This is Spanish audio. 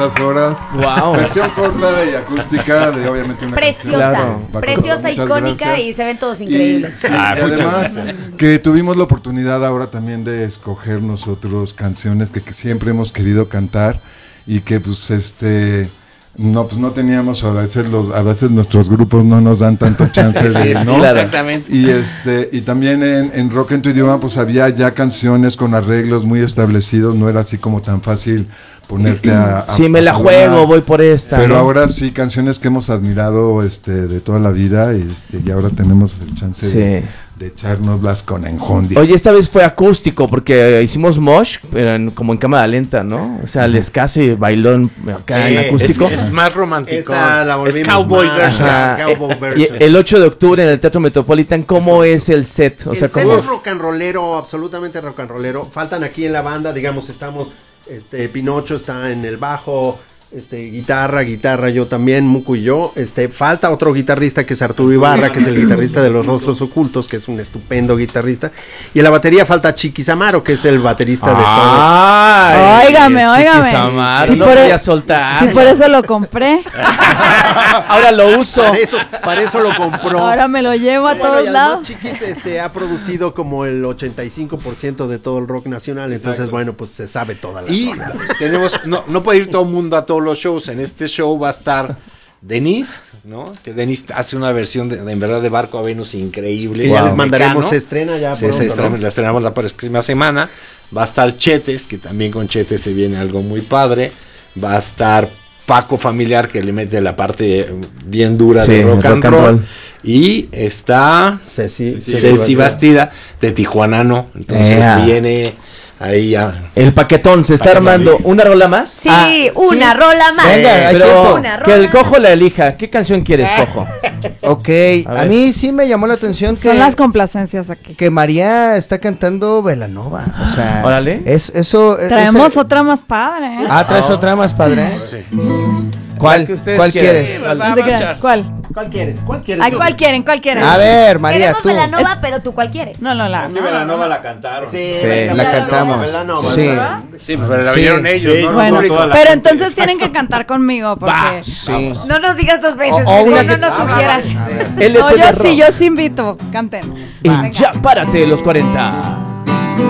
estas horas. Wow. Versión corta y acústica de obviamente una Preciosa, Claro. preciosa, Muchas icónica gracias. y se ven todos increíbles. Sí, y además que tuvimos la oportunidad ahora también de escoger nosotros canciones que siempre hemos querido cantar y que pues no teníamos a veces nuestros grupos no nos dan tanto chance de, ¿no? claro. Exactamente. Y también en Rock en tu idioma pues había ya canciones con arreglos muy establecidos, no era así como tan fácil ponerte a Si me la juego, voy por esta. pero ¿no? ahora sí, canciones que hemos admirado de toda la vida y ahora tenemos el chance Sí. de echárnoslas con enjundia. Oye, esta vez fue acústico porque hicimos mosh, pero como en cámara lenta, ¿no? O sea, les casi bailón acá Sí, en acústico. Es más romántico. Esta la es volvimos cowboy más, version. Ajá. Cowboy Y version. el 8 de octubre en el Teatro Metropolitan, ¿cómo es el set? O sea, el set ¿cómo? es rock and rollero, absolutamente rock and rollero. Faltan aquí en la banda, digamos, estamos, Pinocho está en el bajo, guitarra, yo también, Muku y yo. Falta otro guitarrista que es Arturo Ibarra, que es el guitarrista de Los Rostros Ocultos, que es un estupendo guitarrista. Y en la batería falta Chiquis Amaro, que es el baterista de todos. Ay, Óigame. Chiquis Amaro, Sí, no por voy e- a soltar. Sí, por eso lo compré. Ahora lo uso. Para eso lo compró. Ahora me lo llevo a Bueno, todos y además lados. Chiquis ha producido como el 85% de todo el rock nacional, entonces bueno, pues se sabe toda la Y rola. tenemos, no puede ir todo el mundo a todos los shows. En este show va a estar Denise, ¿no? Que Denise hace una versión en verdad de Barco a Venus increíble. Que ya les Mecano. mandaremos, se estrena ya Sí, pronto, ¿no? la estrenamos la próxima semana. Va a estar Chetes, que también con Chetes se viene algo muy padre. Va a estar Paco Familiar, que le mete la parte bien dura Sí, de rock and roll. roll. Y está Ceci Bastida de Tijuanano. Entonces viene ahí ya. El paquetón se está armando. ¿Una rola más? Sí, una rola más. Venga, hay Pero tiempo. Una que el rola. cojo la elija. ¿Qué canción quieres, cojo? Ok, A a ver. mí sí me llamó la atención Son las complacencias aquí. que María está cantando Belanova. O sea, Órale. eso. Traemos otra más padre, ¿eh? ¿Traes otra más padre? La ¿Cuál? que ustedes ¿Cuál quieran. quieres? No se crean. ¿Cuál? ¿Cuál quieres? ¿Cuál quieres? Ay, ¿cuál quieren? ¿Cuál quieren? A ver, María, Queremos tú. Belanova, pero tú cuál quieres. No, la. Es que Belanova la cantaron. Sí, la cantamos. Sí. Sí, pero la Sí. vieron ellos, Sí, ¿no? Bueno, No, toda la pero gente, entonces tienen que cantar conmigo porque Sí. No nos digas dos veces, O una no que- nos sugieras. LP no, de yo rock. sí invito, canten. Y ya párate los 40.